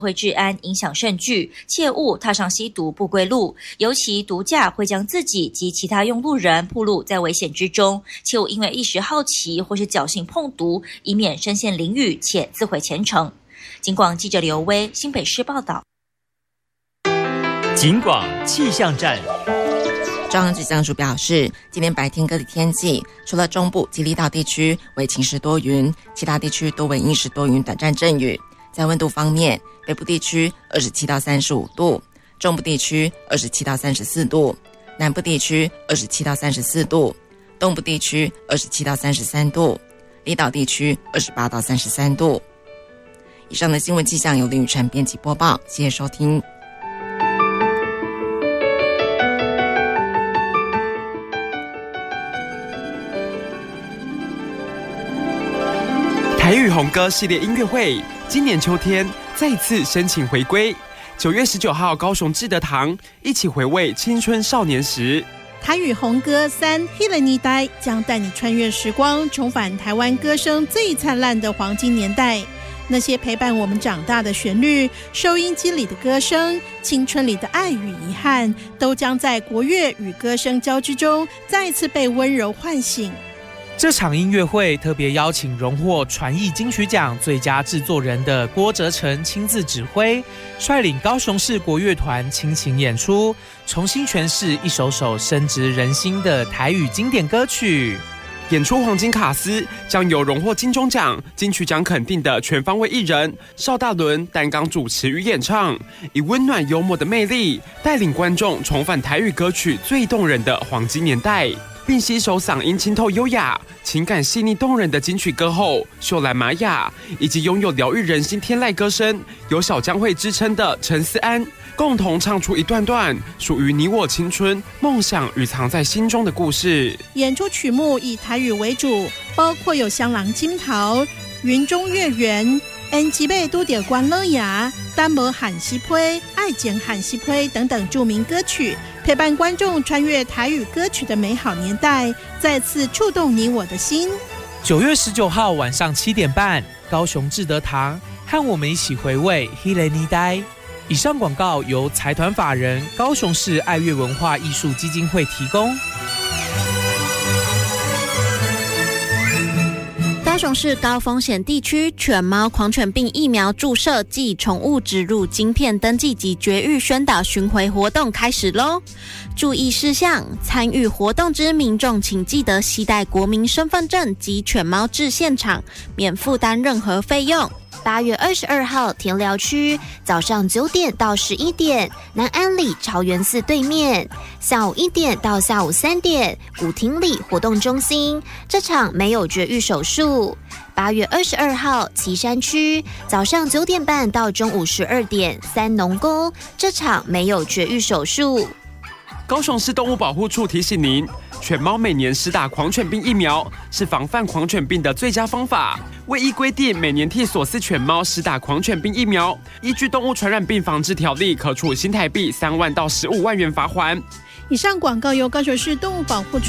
会治安影响甚巨，切勿踏上吸毒不归路，尤其毒驾会将自己及其他用路人暴露在危险之中，切勿因为一时好奇或是侥幸碰毒，以免身陷囹圄且自毁前程。警广记者刘威，新北市报道。 警广气象站。 中央气象署表示，今天白天各地天气，除了中部及离岛地区为晴时多云，其他地区多为阴时多云，短暂阵雨。在温度方面，北部地区27到35度，中部地区27到34度，南部地区27到34度，东部地区27到33度，离岛地区28到33度。以上的新闻气象由林宇晨编辑播报，谢谢收听。 台语红歌系列音乐会今年秋天再次申请回归，9月19号高雄志德堂一起回味青春少年时。 台语红歌3迄个年代将带你穿越时光，重返台湾歌声最灿烂的黄金年代。那些陪伴我们长大的旋律，收音机里的歌声，青春里的爱与遗憾，都将在国乐与歌声交织中再次被温柔唤醒。 这场音乐会特别邀请荣获传艺金曲奖最佳制作人的郭哲成亲自指挥，率领高雄市国乐团倾情演出，重新诠释一首首深植人心的台语经典歌曲。 演出黄金卡司将由荣获金钟奖、金曲奖肯定的全方位艺人邵大伦担纲主持与演唱，以温暖幽默的魅力带领观众重返台语歌曲最动人的黄金年代，并携手嗓音清透优雅、情感细腻动人的金曲歌后秀兰玛雅，以及拥有疗愈人心天籁歌声、有小江蕙之称的陈思安，共同唱出一段段属于你我青春、梦想与藏在心中的故事。 演出曲目以台语为主，包括有香囊金桃、云中月圆、恩吉贝都点关乐牙、丹摩喊西呸、爱简喊西呸等等著名歌曲，陪伴观众穿越台语歌曲的美好年代，再次触动你我的心。 9月19号晚上7点半，高雄志德堂，和我们一起回味迄个年代。以上广告由财团法人高雄市爱乐文化艺术基金会提供。 高雄市高风险地区犬猫狂犬病疫苗注射暨宠物植入晶片登记及绝育宣导巡回活动开始咯！注意事项：参与活动之民众请记得携带国民身份证及犬猫至现场，免负担任何费用。8月22号田寮区早上9点到11点，南安里朝元寺对面；下午1点到下午3点，古亭里活动中心。这场没有绝育手术。8月22号旗山区早上9点半到中午12点，三农宫。这场没有绝育手术。 高雄市动物保护处提醒您，犬猫每年施打狂犬病疫苗是防范狂犬病的最佳方法。为依规定每年替所饲犬猫施打狂犬病疫苗，依据动物传染病防治条例，可处新台币3万到15万元罚锾。 以上广告由高雄市动物保护处